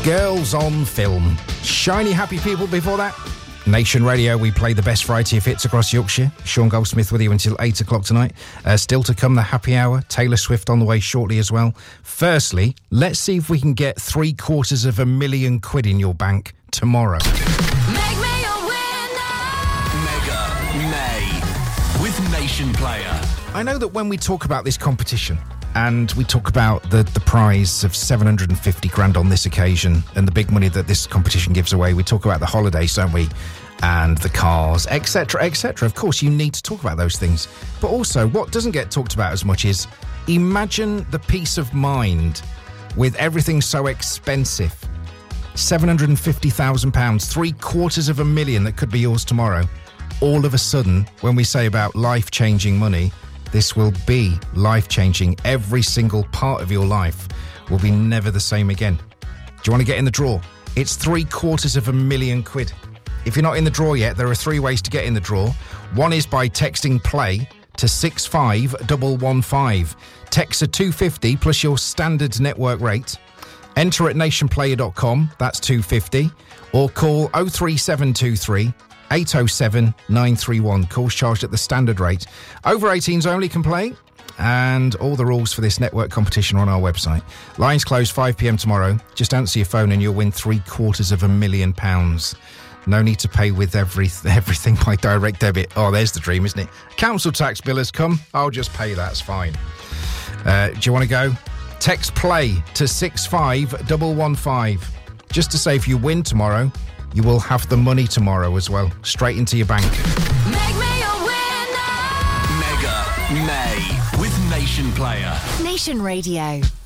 Girls on Film. Shiny Happy People before that. Nation Radio, we play the best variety of hits across Yorkshire. Sean Goldsmith with you until 8 o'clock tonight. Still to come, the happy hour. Taylor Swift on the way shortly as well. Firstly, let's see if we can get £750,000 in your bank tomorrow. Make me a winner. Mega May with Nation Player. I know that when we talk about this competition, and we talk about the prize of 750 grand on this occasion and the big money that this competition gives away. We talk about the holidays, don't we? And the cars, etc., etc. Of course, you need to talk about those things. But also, what doesn't get talked about as much is imagine the peace of mind with everything so expensive. £750,000, £750,000 that could be yours tomorrow. All of a sudden, when we say about life-changing money, this will be life-changing. Every single part of your life will be never the same again. Do you want to get in the draw? It's £750,000. If you're not in the draw yet, there are 3 ways to get in the draw. One is by texting PLAY to 65115. Text a 250 plus your standard network rate. Enter at nationplayer.com, that's 250. Or call 03723 807 931. Calls charged at the standard rate. Over 18s only can play. And all the rules for this network competition are on our website. Lines close 5 p.m. tomorrow. Just answer your phone and you'll win £750,000. No need to pay with everything by direct debit. Oh, there's the dream, isn't it? Council tax bill has come. I'll just pay that. It's fine. Do you want to go? Text PLAY to 65115. Just to say if you win tomorrow, you will have the money tomorrow as well, straight into your bank. Make me a winner. Mega May with Nation Player. Nation Radio.